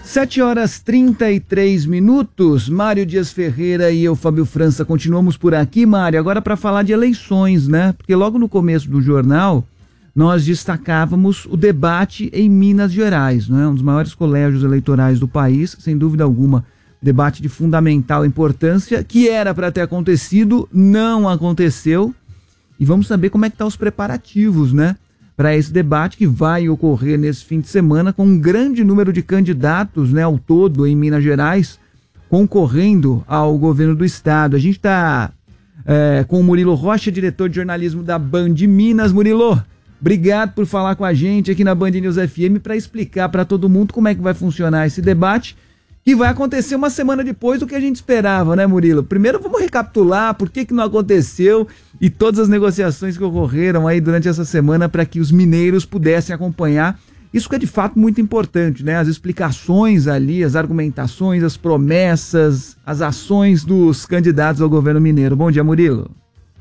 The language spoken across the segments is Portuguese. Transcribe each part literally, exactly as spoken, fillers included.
Sete horas trinta e três minutos, Mário Dias Ferreira e eu, Fábio França, continuamos por aqui, Mário, agora para falar de eleições, né? Porque logo no começo do jornal, nós destacávamos o debate em Minas Gerais, né? Um dos maiores colégios eleitorais do país, sem dúvida alguma, debate de fundamental importância, que era para ter acontecido, não aconteceu, e vamos saber como é que estão os preparativos, né? Para esse debate que vai ocorrer nesse fim de semana com um grande número de candidatos, né, ao todo em Minas Gerais, concorrendo ao governo do estado. A gente está é, com o Murilo Rocha, diretor de jornalismo da Band Minas. Murilo, obrigado por falar com a gente aqui na Band News F M para explicar para todo mundo como é que vai funcionar esse debate, que vai acontecer uma semana depois do que a gente esperava, né, Murilo? Primeiro vamos recapitular por que que não aconteceu e todas as negociações que ocorreram aí durante essa semana para que os mineiros pudessem acompanhar. Isso que é de fato muito importante, né? As explicações ali, as argumentações, as promessas, as ações dos candidatos ao governo mineiro. Bom dia, Murilo.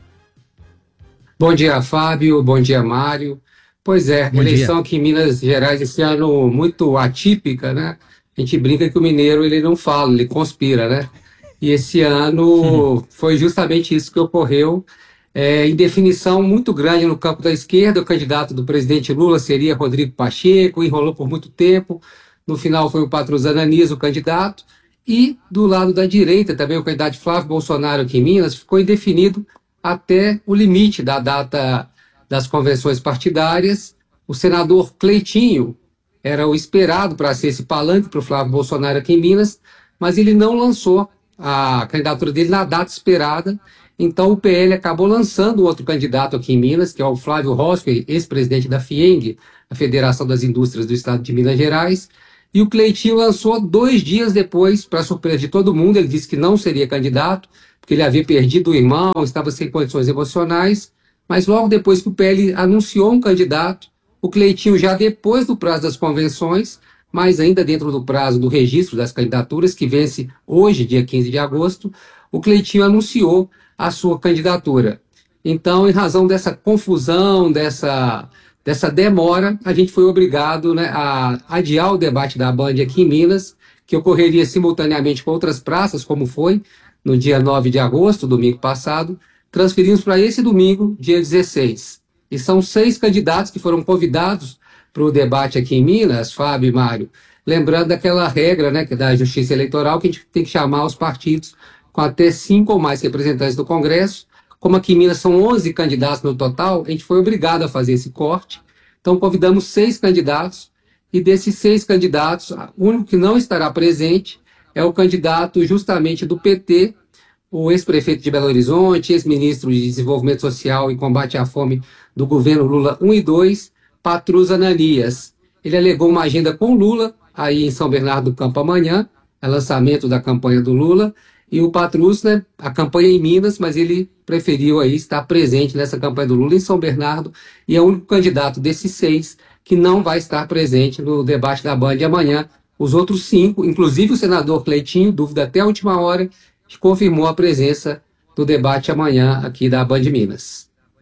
Bom dia, Fábio. Bom dia, Mário. Pois é, Bom eleição dia. aqui em Minas Gerais esse ano muito atípica, né? A gente brinca que o mineiro ele não fala, ele conspira, né? E esse ano foi justamente isso que ocorreu. É, indefinição muito grande no campo da esquerda. O candidato do presidente Lula seria Rodrigo Pacheco, enrolou por muito tempo. No final foi o Patrus Ananias, o candidato. E do lado da direita também o candidato Flávio Bolsonaro aqui em Minas ficou indefinido até o limite da data das convenções partidárias. O senador Cleitinho era o esperado para ser esse palanque para o Flávio Bolsonaro aqui em Minas, mas ele não lançou a candidatura dele na data esperada. Então o P L acabou lançando outro candidato aqui em Minas, que é o Flávio Roscoe, ex-presidente da FIENG, a Federação das Indústrias do Estado de Minas Gerais, e o Cleitinho lançou dois dias depois, para surpresa de todo mundo. Ele disse que não seria candidato, porque ele havia perdido o irmão, estava sem condições emocionais, mas logo depois que o P L anunciou um candidato, o Cleitinho, já depois do prazo das convenções, mas ainda dentro do prazo do registro das candidaturas, que vence hoje, dia quinze de agosto, o Cleitinho anunciou a sua candidatura. Então, em razão dessa confusão, dessa, dessa demora, a gente foi obrigado, né, a adiar o debate da Band aqui em Minas, que ocorreria simultaneamente com outras praças, como foi no dia nove de agosto, domingo passado. Transferimos para esse domingo, dia dezesseis. E são seis candidatos que foram convidados para o debate aqui em Minas, Fábio e Mário, lembrando daquela regra, né, que é da Justiça Eleitoral, que a gente tem que chamar os partidos com até cinco ou mais representantes do Congresso. Como aqui em Minas são onze candidatos no total, a gente foi obrigado a fazer esse corte. Então convidamos seis candidatos, e desses seis candidatos, o único que não estará presente é o candidato justamente do P T, o ex-prefeito de Belo Horizonte, ex-ministro de Desenvolvimento Social e Combate à Fome do governo Lula um e dois, Patrus Ananias. Ele alegou uma agenda com Lula, aí em São Bernardo do Campo amanhã, é lançamento da campanha do Lula, e o Patrus, né, a campanha em Minas, mas ele preferiu aí estar presente nessa campanha do Lula em São Bernardo, e é o único candidato desses seis que não vai estar presente no debate da Band amanhã. Os outros cinco, inclusive o senador Cleitinho, dúvida até a última hora, confirmou a presença do debate amanhã aqui da Band Minas.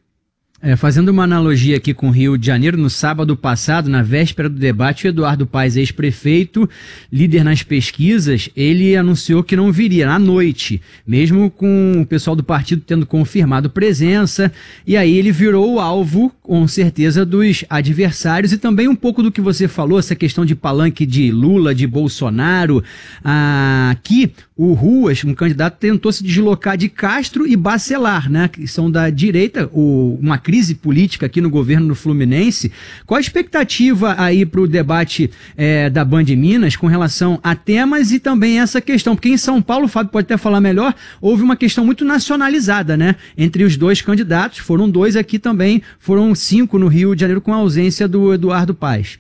É, fazendo uma analogia aqui com o Rio de Janeiro, no sábado passado, na véspera do debate, o Eduardo Paes, ex-prefeito, líder nas pesquisas, ele anunciou que não viria à noite, mesmo com o pessoal do partido tendo confirmado presença, e aí ele virou o alvo, com certeza, dos adversários, e também um pouco do que você falou, essa questão de palanque de Lula, de Bolsonaro. Ah, aqui, o Ruas, um candidato, tentou se deslocar de Castro e Bacelar, né, que são da direita, o, uma crise política aqui no governo do Fluminense. Qual a expectativa aí para o debate é, da Band Minas com relação a temas e também essa questão? Porque em São Paulo, o Fábio pode até falar melhor, houve uma questão muito nacionalizada, né, entre os dois candidatos. Foram dois aqui também, foram cinco no Rio de Janeiro com a ausência do Eduardo Paes.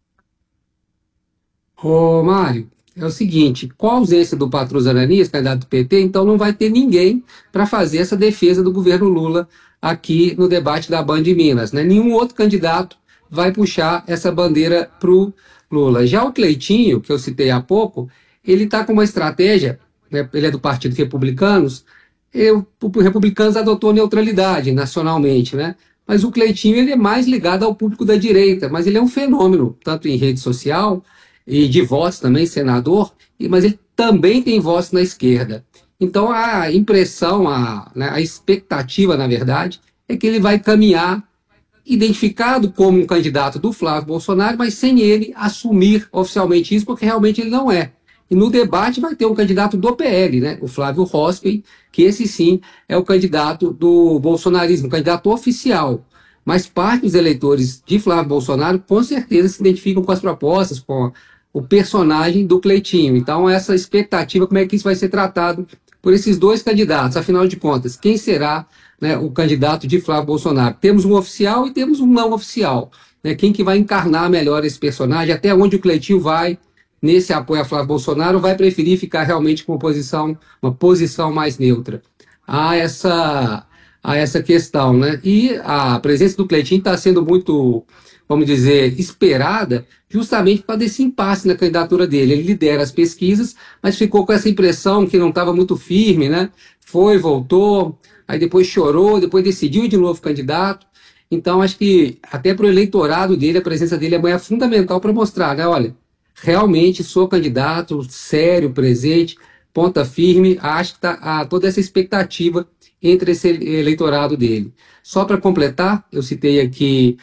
Ô, Mário, é o seguinte, com a ausência do Patrus Ananias, candidato do P T, então não vai ter ninguém para fazer essa defesa do governo Lula aqui no debate da Band Minas, né? Nenhum outro candidato vai puxar essa bandeira para o Lula. Já o Cleitinho, que eu citei há pouco, ele está com uma estratégia, né? Ele é do Partido Republicanos, e o Republicanos adotou neutralidade nacionalmente, né? Mas o Cleitinho ele é mais ligado ao público da direita, mas ele é um fenômeno, tanto em rede social. e de votos também, senador, mas ele também tem votos na esquerda. Então a impressão, a, né, a expectativa, na verdade, é que ele vai caminhar identificado como um candidato do Flávio Bolsonaro, mas sem ele assumir oficialmente isso, porque realmente ele não é. E no debate vai ter um candidato do P L, né, o Flávio Rospey, que esse sim é o candidato do bolsonarismo, candidato oficial. Mas parte dos eleitores de Flávio Bolsonaro com certeza se identificam com as propostas, com o personagem do Cleitinho. Então essa expectativa, como é que isso vai ser tratado por esses dois candidatos, afinal de contas, quem será, né, o candidato de Flávio Bolsonaro? Temos um oficial e temos um não oficial, né? Quem que vai encarnar melhor esse personagem, até onde o Cleitinho vai nesse apoio a Flávio Bolsonaro, vai preferir ficar realmente com uma posição, uma posição mais neutra. Há essa, há essa questão, né? E a presença do Cleitinho está sendo muito, vamos dizer, esperada, justamente para desse impasse na candidatura dele. Ele lidera as pesquisas, mas ficou com essa impressão que não estava muito firme, né? Foi, voltou, aí depois chorou, depois decidiu de novo candidato. Então, acho que até para o eleitorado dele, a presença dele é fundamental para mostrar, né? Olha, realmente sou candidato, sério, presente, ponta firme. Acho que está toda essa expectativa entre esse eleitorado dele. Só para completar, eu citei aqui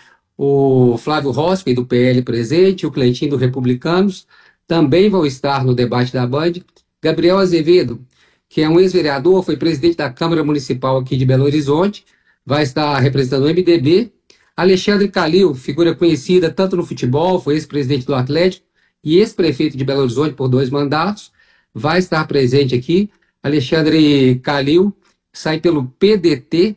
o Flávio Rospey, do P L, presente, o Cleitinho, do Republicanos, também vão estar no debate da Band. Gabriel Azevedo, que é um ex-vereador, foi presidente da Câmara Municipal aqui de Belo Horizonte, vai estar representando o M D B. Alexandre Calil, figura conhecida tanto no futebol, foi ex-presidente do Atlético e ex-prefeito de Belo Horizonte por dois mandatos, vai estar presente aqui. Alexandre Calil sai pelo P D T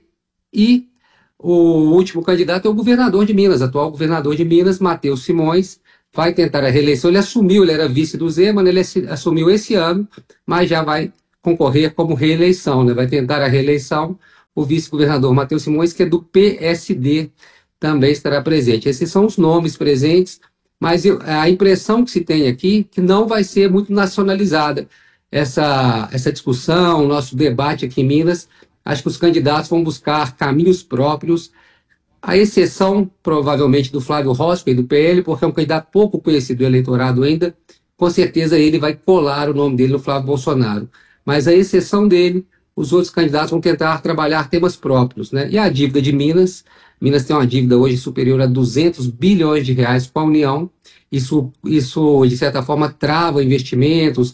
e o último candidato é o governador de Minas, atual governador de Minas, Matheus Simões, vai tentar a reeleição. Ele assumiu, ele era vice do Zema, ele assumiu esse ano, mas já vai concorrer como reeleição, né? Vai tentar a reeleição. O vice-governador Matheus Simões, que é do P S D, também estará presente. Esses são os nomes presentes, mas eu, a impressão que se tem aqui é que não vai ser muito nacionalizada essa, essa discussão, o nosso debate aqui em Minas. Acho que os candidatos vão buscar caminhos próprios, à exceção, provavelmente, do Flávio Rospey, do P L, porque é um candidato pouco conhecido do eleitorado ainda. Com certeza ele vai colar o nome dele no Flávio Bolsonaro. Mas, à exceção dele, os outros candidatos vão tentar trabalhar temas próprios, né? E a dívida de Minas, Minas tem uma dívida hoje superior a duzentos bilhões de reais com a União. Isso, isso de certa forma, trava investimentos,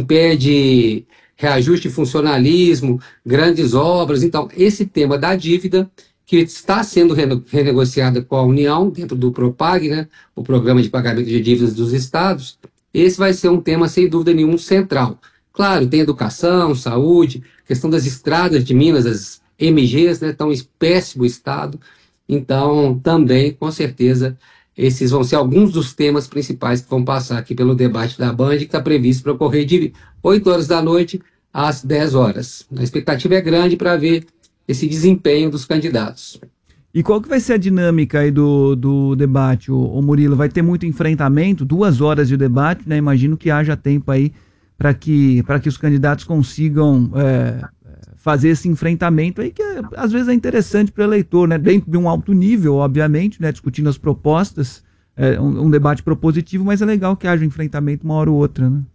impede reajuste de funcionalismo, grandes obras. Então, esse tema da dívida, que está sendo renegociada com a União, dentro do PROPAG, né, o Programa de Pagamento de Dívidas dos Estados, esse vai ser um tema, sem dúvida nenhuma, central. Claro, tem educação, saúde, questão das estradas de Minas, as M Gs, né, estão em péssimo estado. Então, também, com certeza, esses vão ser alguns dos temas principais que vão passar aqui pelo debate da Band, que está previsto para ocorrer de oito horas da noite às dez horas. A expectativa é grande para ver esse desempenho dos candidatos. E qual que vai ser a dinâmica aí do, do debate, o, o Murilo? Vai ter muito enfrentamento, duas horas de debate, né? Imagino que haja tempo aí para que, para que os candidatos consigam é, fazer esse enfrentamento aí, que é, às vezes é interessante para o eleitor, né? Dentro de um alto nível, obviamente, né? Discutindo as propostas, é, um, um debate propositivo, mas é legal que haja um enfrentamento uma hora ou outra, né?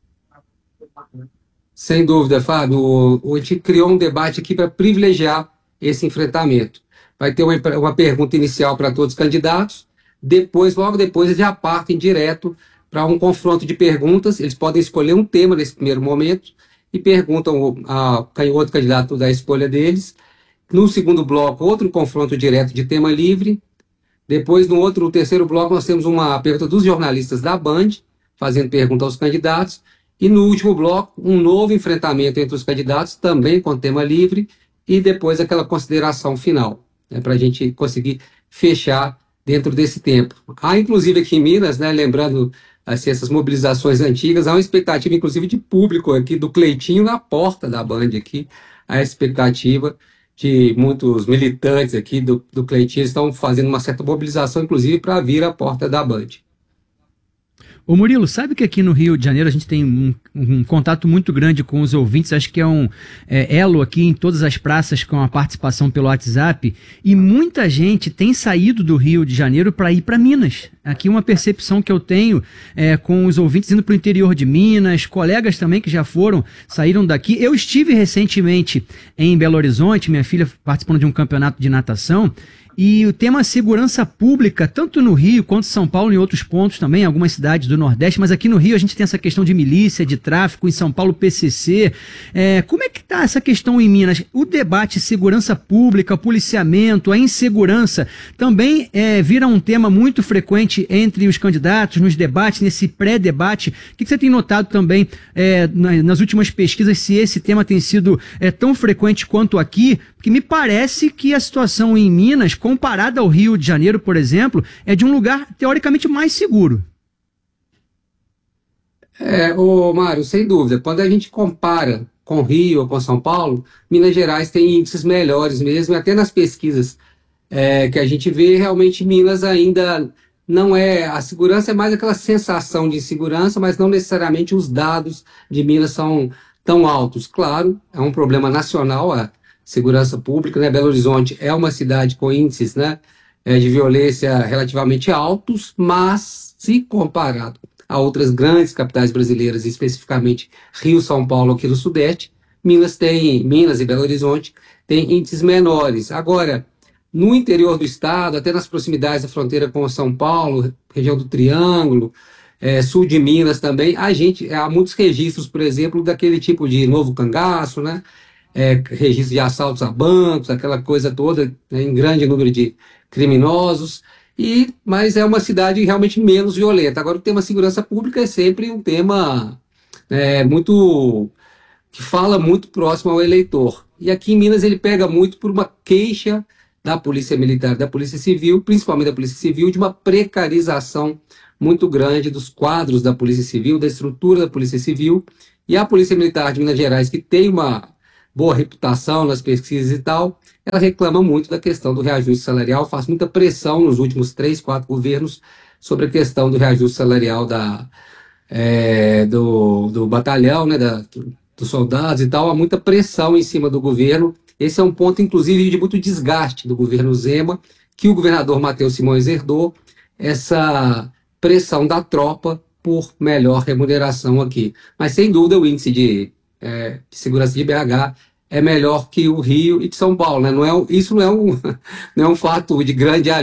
Sem dúvida, Fábio. A gente criou um debate aqui para privilegiar esse enfrentamento. Vai ter uma, uma pergunta inicial para todos os candidatos, depois, logo depois, eles já partem direto para um confronto de perguntas. Eles podem escolher um tema nesse primeiro momento e perguntam ao outro candidato da escolha deles. No segundo bloco, outro confronto direto de tema livre. Depois, no outro, no terceiro bloco, nós temos uma pergunta dos jornalistas da Band, fazendo pergunta aos candidatos. E no último bloco, um novo enfrentamento entre os candidatos, também com tema livre, e depois aquela consideração final, né, para a gente conseguir fechar dentro desse tempo. Há, inclusive, aqui em Minas, né, lembrando assim, essas mobilizações antigas, há uma expectativa, inclusive, de público aqui, do Cleitinho na porta da Band aqui, a expectativa de muitos militantes aqui do, do Cleitinho, estão fazendo uma certa mobilização, inclusive, para vir à porta da Band. Ô Murilo, sabe que aqui no Rio de Janeiro a gente tem um, um contato muito grande com os ouvintes, acho que é um é, elo aqui em todas as praças com a participação pelo WhatsApp, e muita gente tem saído do Rio de Janeiro para ir para Minas. Aqui uma percepção que eu tenho é, com os ouvintes indo para o interior de Minas, colegas também que já foram, saíram daqui. Eu estive recentemente em Belo Horizonte, minha filha participando de um campeonato de natação, e o tema segurança pública, tanto no Rio quanto em São Paulo e em outros pontos também, em algumas cidades do Nordeste, mas aqui no Rio a gente tem essa questão de milícia, de tráfico, em São Paulo P C C. É, como é que está essa questão em Minas? O debate segurança pública, o policiamento, a insegurança, também é, vira um tema muito frequente entre os candidatos, nos debates, nesse pré-debate. O que você tem notado também é, nas últimas pesquisas, se esse tema tem sido é, tão frequente quanto aqui? Porque me parece que a situação em Minas, comparada ao Rio de Janeiro, por exemplo, é de um lugar teoricamente mais seguro. É, ô Mário, sem dúvida, quando a gente compara com Rio ou com São Paulo, Minas Gerais tem índices melhores mesmo, e até nas pesquisas é, que a gente vê, realmente Minas ainda não é, a segurança é mais aquela sensação de insegurança, mas não necessariamente os dados de Minas são tão altos. Claro, é um problema nacional, a segurança pública, né? Belo Horizonte é uma cidade com índices, né, de violência relativamente altos, mas se comparado a outras grandes capitais brasileiras, especificamente Rio, São Paulo, aqui no Sudeste, Minas tem, Minas e Belo Horizonte têm índices menores. Agora, no interior do estado, até nas proximidades da fronteira com São Paulo, região do Triângulo, é, sul de Minas também, a gente, há muitos registros, por exemplo, daquele tipo de novo cangaço, né? É, registro de assaltos a bancos, aquela coisa toda, né, em grande número de criminosos, e, mas é uma cidade realmente menos violenta. Agora, o tema segurança pública é sempre um tema é, muito que fala muito próximo ao eleitor. E aqui em Minas ele pega muito por uma queixa da Polícia Militar, da Polícia Civil, principalmente da Polícia Civil, de uma precarização muito grande dos quadros da Polícia Civil, da estrutura da Polícia Civil, e a Polícia Militar de Minas Gerais, que tem uma boa reputação nas pesquisas e tal, ela reclama muito da questão do reajuste salarial, faz muita pressão nos últimos três, quatro governos sobre a questão do reajuste salarial da, é, do, do batalhão, né, da, dos soldados e tal, há muita pressão em cima do governo. Esse é um ponto, inclusive, de muito desgaste do governo Zema, que o governador Matheus Simões herdou, essa pressão da tropa por melhor remuneração aqui. Mas, sem dúvida, o índice de É, de segurança de B H é melhor que o Rio e de São Paulo, né? Não é, isso não é, um, não é um fato de grande